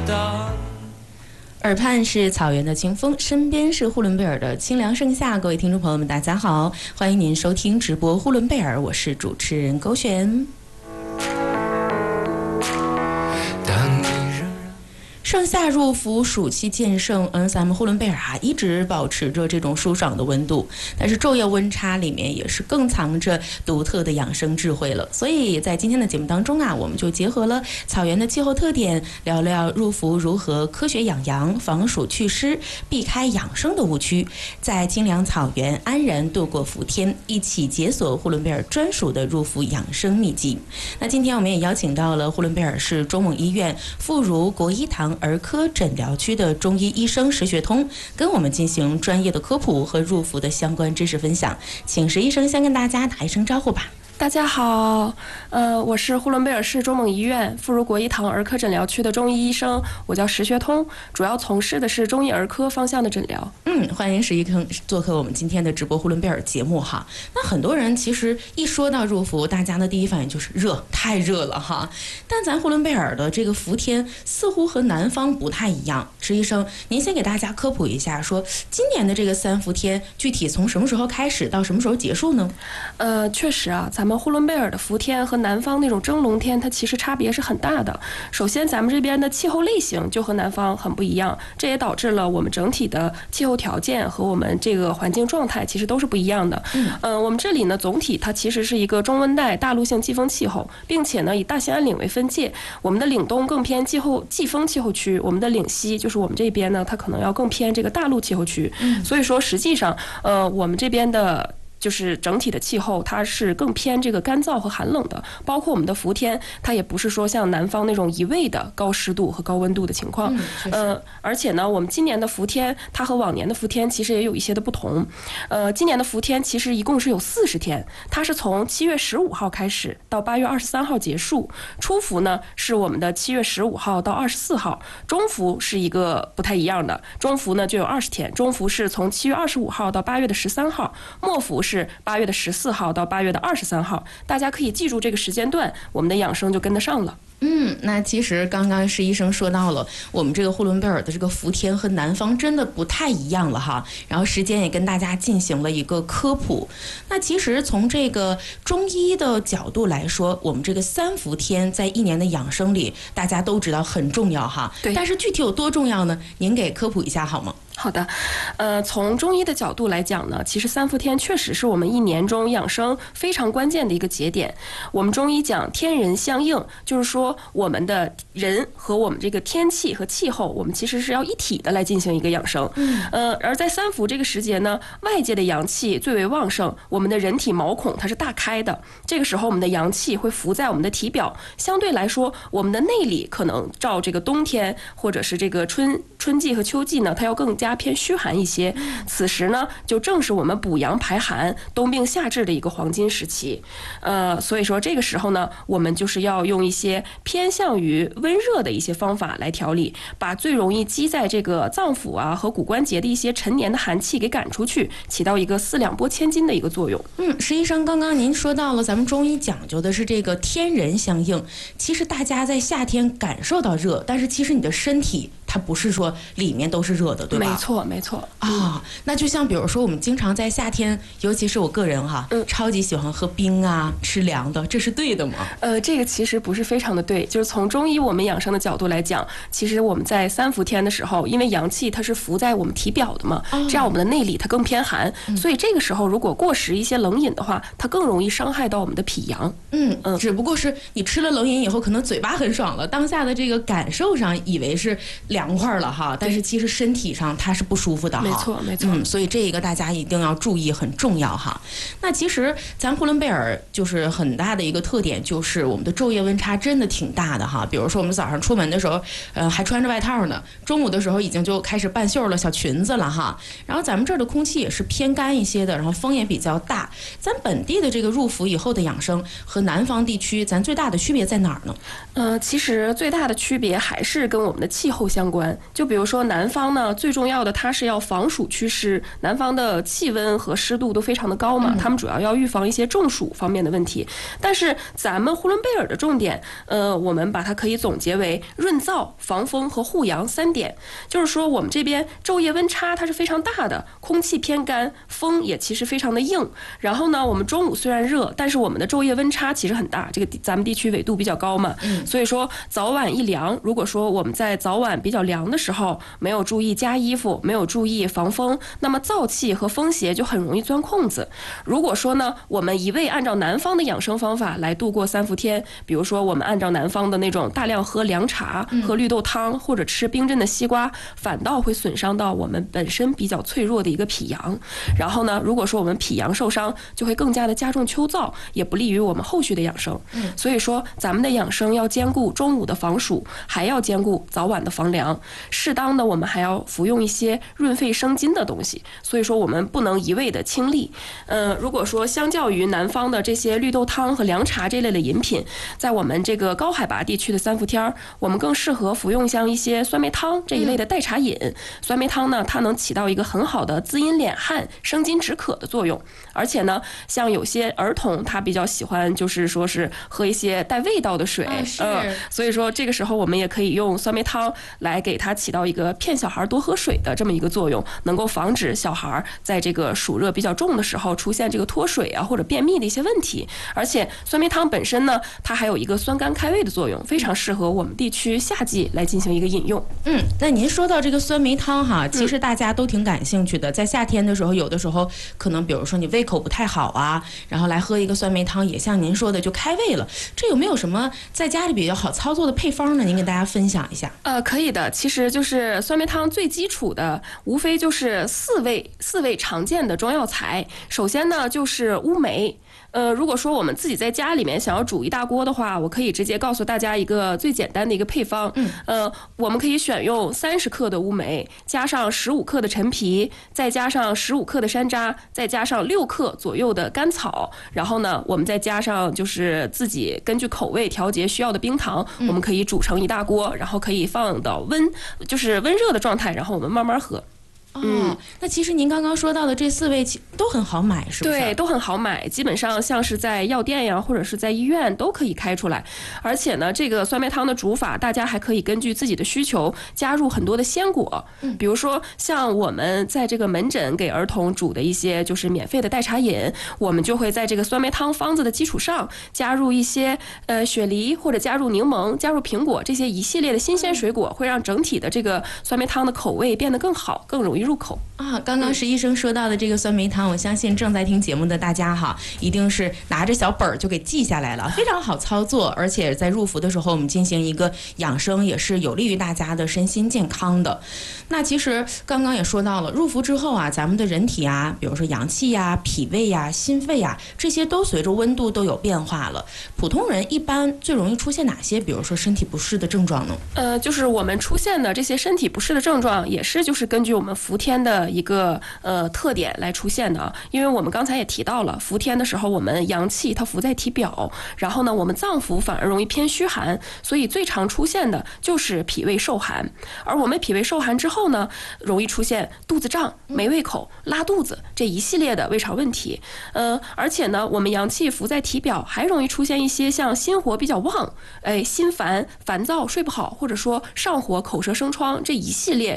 耳畔是草原的清风，身边是呼伦贝尔的清凉盛夏。各位听众朋友们大家好，欢迎您收听直播呼伦贝尔，我是主持人勾璇。盛夏入伏，暑气渐盛，咱们呼伦贝尔一直保持着这种舒爽的温度，但是昼夜温差里面也是更藏着独特的养生智慧了。所以在今天的节目当中我们就结合了草原的气候特点，聊聊入伏如何科学养阳、防暑祛湿、避开养生的误区，在清凉草原安然度过伏天，一起解锁呼伦贝尔专属的入伏养生秘籍。那今天我们也邀请到了呼伦贝尔市中蒙医院妇孺国医堂儿科诊疗区的中医医生石学通，跟我们进行专业的科普和入伏的相关知识分享。请石医生先跟大家打一声招呼吧。 大家好，我是呼伦贝尔市中蒙医院妇孺国医堂儿科诊疗区的中医医生，我叫石学通，主要从事的是中医儿科方向的诊疗。 欢迎石医生做客我们今天的直播呼伦贝尔节目哈。那很多人其实一说到入伏，大家的第一反应就是热，太热了哈。但咱呼伦贝尔的这个伏天似乎和南方不太一样。石医生，您先给大家科普一下，说今年的这个三伏天具体从什么时候开始到什么时候结束呢？ 确实咱们呼伦贝尔的伏天和南方那种蒸笼天，它其实差别是很大的。首先，咱们这边的气候类型就和南方很不一样，这也导致了我们整体的气候条件和我们这个环境状态其实都是不一样的。我们这里呢，总体它其实是一个中温带大陆性季风气候，并且呢以大兴安岭为分界，我们的岭东更偏季风气候区，我们的岭西就是我们这边呢，它可能要更偏这个大陆气候区。所以说实际上我们这边的就是整体的气候它是更偏这个干燥和寒冷的，包括我们的伏天它也不是说像南方那种一味的高湿度和高温度的情况。而且呢我们今年的伏天它和往年的伏天其实也有一些的不同。今年的伏天其实一共是有40天，它是从7月15号开始到8月23号结束。初伏呢是我们的7月15号到24号，中伏是一个不太一样的，中伏呢就有20天，中伏是从7月25号到8月的13号，末伏是8月的14号到8月的23号，大家可以记住这个时间段，我们的养生就跟得上了。 那其实刚刚石医生说到了，我们这个呼伦贝尔的这个伏天和南方真的不太一样了哈。然后时间也跟大家进行了一个科普。那其实从这个中医的角度来说，我们这个三伏天在一年的养生里，大家都知道很重要哈。 对。 但是具体有多重要呢？您给科普一下好吗？ 好的，从中医的角度来讲呢，其实三伏天确实是我们一年中养生非常关键的一个节点。我们中医讲天人相应，就是说我们的人和我们这个天气和气候，我们其实是要一体的来进行一个养生。而在三伏这个时节呢，外界的阳气最为旺盛，我们的人体毛孔它是大开的，这个时候我们的阳气会浮在我们的体表，相对来说，我们的内里可能照这个冬天或者是这个春季和秋季呢，它要更加偏虚寒一些。此时呢，就正是我们补阳排寒、冬病夏治的一个黄金时期。所以说这个时候呢，我们就是要用一些偏向于温热的一些方法来调理，把最容易积在这个脏腑和骨关节的一些陈年的寒气给赶出去，起到一个四两拨千斤的一个作用。 石医生，刚刚您说到了咱们中医讲究的是这个天人相应，其实大家在夏天感受到热，但是其实你的身体它不是说里面都是热的，对吧？ 没错那就像比如说我们经常在夏天，尤其是我个人超级喜欢喝冰吃凉的，这是对的吗？ 这个其实不是非常的对，就是从中医我们养生的角度来讲，其实我们在三伏天的时候，因为阳气它是浮在我们体表的嘛，这样我们的内里它更偏寒，所以这个时候如果过食一些冷饮的话，它更容易伤害到我们的脾阳。 只不过是你吃了冷饮以后，可能嘴巴很爽了，当下的这个感受上以为是凉快了哈，但是其实身体上它是不舒服的哈。 没错。 所以这一个大家一定要注意，很重要哈。那其实咱呼伦贝尔就是很大的一个特点，就是我们的昼夜温差真的挺大的哈。比如说我们早上出门的时候，还穿着外套呢，中午的时候已经就开始半袖了，小裙子了哈。然后咱们这儿的空气也是偏干一些的，然后风也比较大。咱本地的这个入伏以后的养生和南方地区，咱最大的区别在哪儿呢？ 其实最大的区别还是跟我们的气候相相关。就比如说南方呢，最重要的它是要防暑祛湿，南方的气温和湿度都非常的高嘛，他们主要预防一些中暑方面的问题。但是咱们呼伦贝尔的重点，我们把它可以总结为润燥、防风和护阳3点。就是说我们这边昼夜温差它是非常大的，空气偏干，风也其实非常的硬。然后呢，我们中午虽然热，但是我们的昼夜温差其实很大，这个咱们地区纬度比较高嘛，所以说早晚一凉，如果说我们在早晚比较凉的时候没有注意加衣服，没有注意防风，那么燥气和风邪就很容易钻空子。如果说呢，我们一味按照南方的养生方法来度过3伏天，比如说我们按照南方的那种大量喝凉茶、喝绿豆汤或者吃冰镇的西瓜，反倒会损伤到我们本身比较脆弱的一个脾阳。然后呢，如果说我们脾阳受伤，就会更加的加重秋燥，也不利于我们后续的养生。所以说咱们的养生要兼顾中午的防暑，还要兼顾早晚的防凉，适当的我们还要服用一些润肺生津的东西。所以说我们不能一味的清利。如果说相较于南方的这些绿豆汤和凉茶这类的饮品，在我们这个高海拔地区的3伏天，我们更适合服用像一些酸梅汤这一类的代茶饮。酸梅汤呢，它能起到一个很好的滋阴敛汗、生津止渴的作用。而且呢，像有些儿童他比较喜欢就是说是喝一些带味道的水，所以说这个时候我们也可以用酸梅汤来给它起到一个骗小孩多喝水的这么一个作用，能够防止小孩在这个暑热比较重的时候出现这个脱水啊或者便秘的一些问题。而且酸梅汤本身呢，它还有一个酸甘开胃的作用，非常适合我们地区夏季来进行一个饮用。 那您说到这个酸梅汤哈，其实大家都挺感兴趣的。在夏天的时候，有的时候可能比如说你胃口不太好啊，然后来喝一个酸梅汤，也像您说的就开胃了。这有没有什么在家里比较好操作的配方呢？您给大家分享一下。 可以的。其实就是酸梅汤最基础的，无非就是四味常见的中药材。首先呢，就是乌梅。如果说我们自己在家里面想要煮一大锅的话，我可以直接告诉大家一个最简单的一个配方。我们可以选用30克的乌梅，加上15克的陈皮，再加上15克的山楂，再加上6克左右的甘草，然后呢，我们再加上就是自己根据口味调节需要的冰糖，我们可以煮成一大锅，然后可以放到温热的状态，然后我们慢慢喝。 那其实您刚刚说到的这4味都很好买，是不是？ 对，都很好买，基本上像是在药店呀，或者是在医院都可以开出来。而且呢，这个酸梅汤的煮法，大家还可以根据自己的需求加入很多的鲜果，比如说像我们在这个门诊给儿童煮的一些就是免费的代茶饮，我们就会在这个酸梅汤方子的基础上加入一些雪梨或者加入柠檬、加入苹果这些一系列的新鲜水果，会让整体的这个酸梅汤的口味变得更好，更容易入口。 刚刚石医生说到的这个酸梅汤，我相信正在听节目的大家哈，一定是拿着小本儿就给记下来了，非常好操作，而且在入伏的时候我们进行一个养生，也是有利于大家的身心健康的。那其实刚刚也说到了，入伏之后啊，咱们的人体啊，比如说阳气呀、脾胃呀、心肺呀，这些都随着温度都有变化了。普通人一般最容易出现哪些比如说身体不适的症状呢？ 就是我们出现的这些身体不适的症状，也是就是根据我们伏天的一个特点来出现的。因为我们刚才也提到了，伏天的时候我们阳气它伏在体表，然后呢我们脏腑反而容易偏虚寒，所以最常出现的就是脾胃受寒。而我们脾胃受寒之后呢，容易出现肚子胀、没胃口、拉肚子这一系列的胃肠问题。而且呢，我们阳气伏在体表，还容易出现一些像心火比较旺、心烦、烦躁、睡不好，或者说上火、口舌生疮这一系列